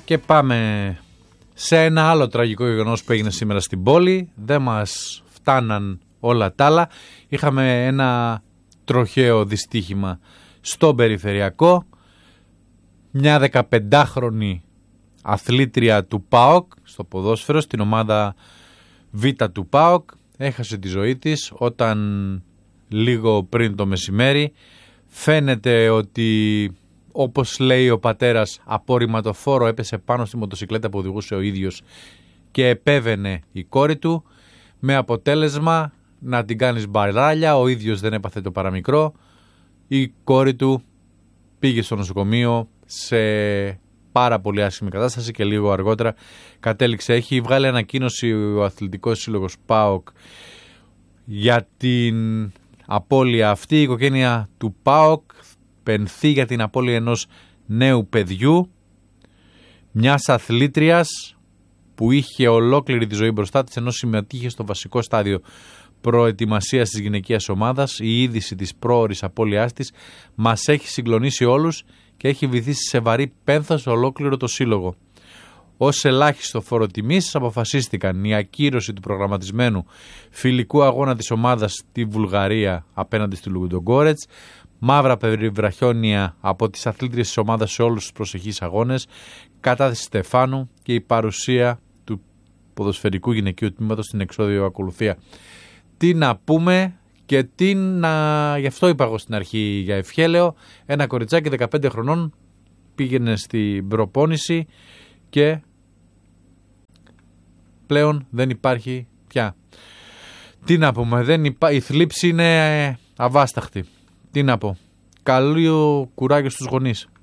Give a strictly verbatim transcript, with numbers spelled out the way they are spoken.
Και πάμε σε ένα άλλο τραγικό γεγονός που έγινε σήμερα στην πόλη. Δεν μας φτάναν όλα τα άλλα. Είχαμε ένα τροχαίο δυστύχημα στον Περιφερειακό. Μια δεκαπεντάχρονη αθλήτρια του ΠΑΟΚ στο ποδόσφαιρο, στην ομάδα Β του ΠΑΟΚ, έχασε τη ζωή της όταν λίγο πριν το μεσημέρι φαίνεται ότι, όπως λέει ο πατέρας, απορριμματοφόρο έπεσε πάνω στη μοτοσικλέτα που οδηγούσε ο ίδιος και επέβαινε η κόρη του, με αποτέλεσμα να την κάνεις μπαράλια. Ο ίδιος δεν έπαθε το παραμικρό. Η κόρη του πήγε στο νοσοκομείο σε πάρα πολύ άσχημη κατάσταση και λίγο αργότερα κατέληξε. Έχει βγάλει ανακοίνωση ο Αθλητικός Σύλλογος ΠΑΟΚ για την απώλεια αυτή. Η οικογένεια του ΠΑΟΚ πενθεί για την απώλεια ενός νέου παιδιού, μιας αθλήτριας που είχε ολόκληρη τη ζωή μπροστά της, ενώ συμμετείχε στο βασικό στάδιο προετοιμασίας της γυναικείας ομάδας. Η είδηση της πρόωρης απώλειάς της μας έχει συγκλονίσει όλους και έχει βυθίσει σε βαρύ πένθος ολόκληρο το σύλλογο. Ως ελάχιστο φόρο τιμής αποφασίστηκαν η ακύρωση του προγραμματισμένου φιλικού αγώνα της ομάδας στη Βουλγαρία απέναντι στη Λουγκοντογκόρετς, μαύρα περιβραχιόνια από τις αθλήτριες της ομάδας σε όλους τους προσεχείς αγώνες, κατάθεση Στεφάνου και η παρουσία του ποδοσφαιρικού γυναικείου τμήματος στην εξώδιο ακολουθία. Τι να πούμε και τι να... Γι' αυτό είπα εγώ στην αρχή για ευχέλαιο. Ένα κοριτσάκι δεκαπέντε χρονών πήγαινε στην προπόνηση και πλέον δεν υπάρχει πια. Τι να πούμε, δεν υπά... η θλίψη είναι αβάσταχτη. Τι να πω. Καλό κουράγιο στους γονείς.